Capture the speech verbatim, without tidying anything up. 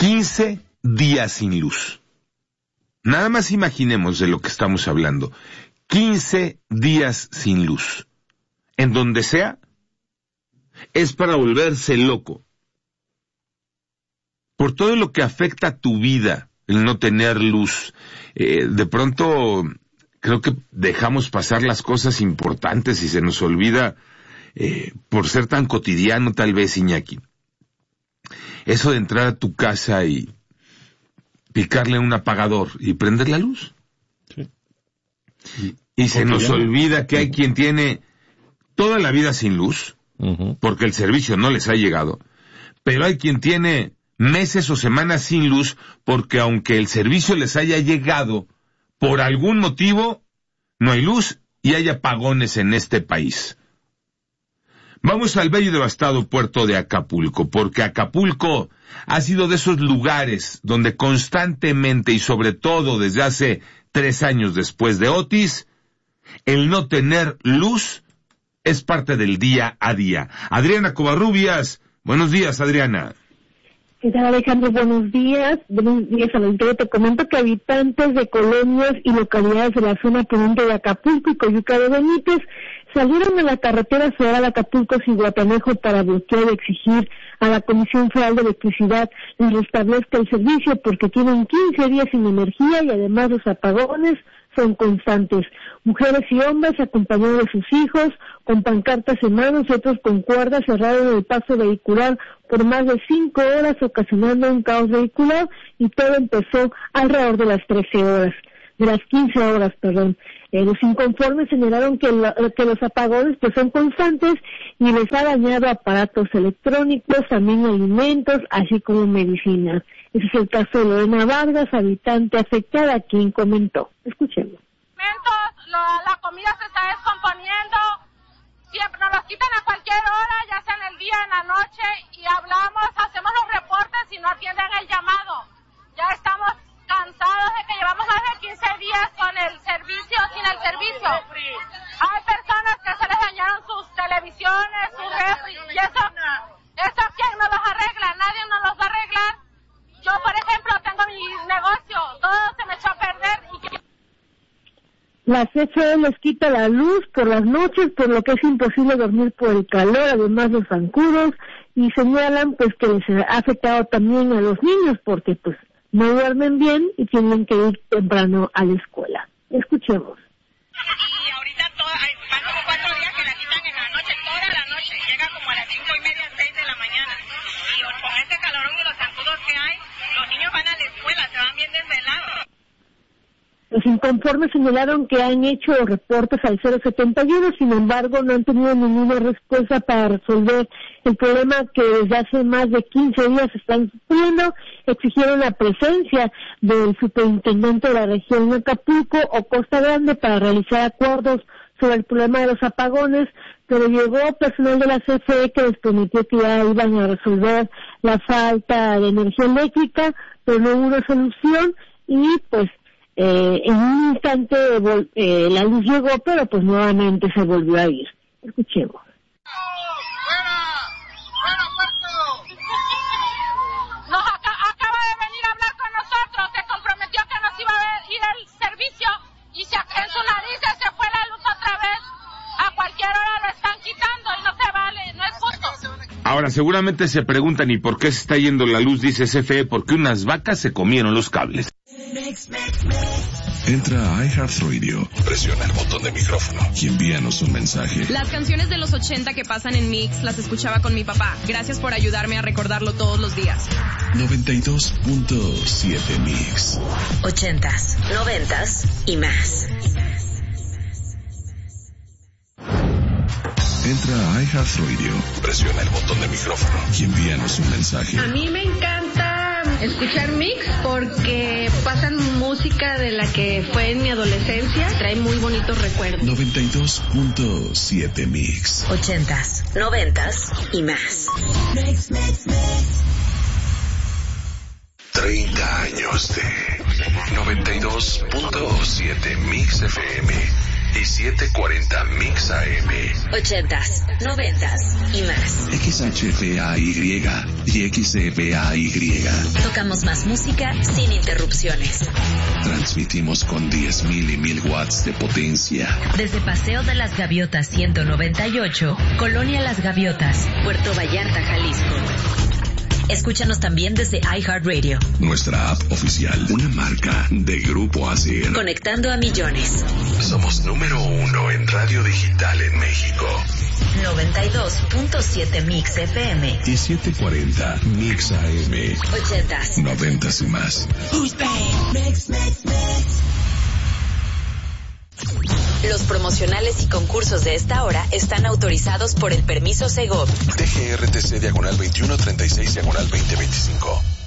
quince días sin luz. Nada más imaginemos de lo que estamos hablando. quince días sin luz. En donde sea, es para volverse loco. Por todo lo que afecta a tu vida, el no tener luz. Eh, de pronto, creo que dejamos pasar las cosas importantes y se nos olvida, eh, por ser tan cotidiano tal vez, Iñaki. Eso de entrar a tu casa y picarle un apagador y prender la luz. Sí. Y, y se nos olvida que hay quien tiene toda la vida sin luz, uh-huh. porque el servicio no les ha llegado, pero hay quien tiene meses o semanas sin luz porque aunque el servicio les haya llegado, por algún motivo no hay luz y hay apagones en este país. Vamos al bello y devastado puerto de Acapulco, porque Acapulco ha sido de esos lugares donde constantemente y sobre todo desde hace tres años después de Otis, el no tener luz es parte del día a día. Adriana Covarrubias, buenos días, Adriana. ¿Qué tal, Alejandro? Buenos días. Buenos días a los que te comento que habitantes de colonias y localidades de la zona poniente de Acapulco y Coyuca de Benítez salieron a la carretera federal Acapulco-Zihuatanejo para bloquear y exigir a la Comisión Federal de Electricidad les restablezca el servicio porque tienen quince días sin energía y además los apagones son constantes. Mujeres y hombres acompañados de sus hijos, con pancartas en manos y otros con cuerdas cerraron el paso vehicular por más de cinco horas, ocasionando un caos vehicular, y todo empezó alrededor de las trece horas, de las quince horas, perdón. Eh, los inconformes señalaron que, la, que los apagones pues son constantes y les ha dañado aparatos electrónicos, también alimentos, así como medicina. Ese es el caso de Lorena Vargas, habitante afectada, quien comentó. Escuchemos. La, la comida se está descomponiendo, siempre nos los quitan a cualquier hora, ya sea en el día, en la noche, y hablamos, hacemos los reportes y no atienden el llamado. Ya estamos cansados de que llevamos más de quince días con el servicio, sin el servicio. Hay personas que se les dañaron sus televisiones, sus refri, y eso, eso ¿quién nos los arregla? Nadie nos los va a arreglar. Yo, por ejemplo, tengo mi negocio, todo se me echó a perder. Y... La C F E les quita la luz por las noches, por lo que es imposible dormir por el calor, además de los zancudos, y señalan pues que les ha afectado también a los niños, porque pues no duermen bien y tienen que ir temprano a la escuela. Escuchemos. Y ahorita toda, van como cuatro días que la quitan en la noche, toda la noche, llega como a las cinco y media, seis de la mañana, y con este calorón y los zancudos que hay, los niños van a la escuela, se van bien desvelados. Los inconformes señalaron que han hecho reportes al cero setenta y uno, sin embargo no han tenido ninguna respuesta para resolver el problema que desde hace más de quince días están sufriendo. Exigieron la presencia del superintendente de la región de Acapulco o Costa Grande para realizar acuerdos sobre el problema de los apagones, pero llegó personal de la C F E que les prometió que ya iban a resolver la falta de energía eléctrica, pero no hubo una solución y pues Eh, en un instante eh, la luz llegó, pero pues nuevamente se volvió a ir. Escuchemos. ¡Fuera! ¡Fuera, puerto! Nos acaba, acaba de venir a hablar con nosotros, se comprometió que nos iba a ir el servicio y se, en su nariz se fue la luz otra vez. A cualquier hora lo están quitando y no se vale, no es justo. Ahora seguramente se preguntan, ¿y por qué se está yendo la luz? Dice C F E, porque unas vacas se comieron los cables. Entra a iHeartRadio, presiona el botón de micrófono y envíanos un mensaje. Las canciones de los ochenta que pasan en Mix las escuchaba con mi papá. Gracias por ayudarme a recordarlo todos los días. noventa y dos punto siete Mix. Ochentas, noventas y más. Entra a iHeartRadio, presiona el botón de micrófono y envíanos un mensaje. A mí me encanta escuchar Mix porque pasan música de la que fue en mi adolescencia, trae muy bonitos recuerdos. noventa y dos punto siete Mix. Ochentas, noventas y más. Mix, mix, mix. treinta años de noventa y dos punto siete Mix F M. y setecientos cuarenta Mix A M. Ochentas, noventas y más. X H V A Y y X E V A Y. Tocamos más música sin interrupciones. Transmitimos con diez mil y mil watts de potencia. Desde Paseo de las Gaviotas ciento noventa y ocho, Colonia Las Gaviotas, Puerto Vallarta, Jalisco. Escúchanos también desde iHeartRadio. Nuestra app oficial, una marca de Grupo A C R. Conectando a millones. Somos número uno en radio digital en México. noventa y dos punto siete Mix F M. Y setecientos cuarenta Mix A M. Ochentas. Noventas y más. Mix, mix, mix. Los promocionales y concursos de esta hora están autorizados por el permiso Segov. T G R T C diagonal veintiuno treinta y seis diagonal veinte veinticinco.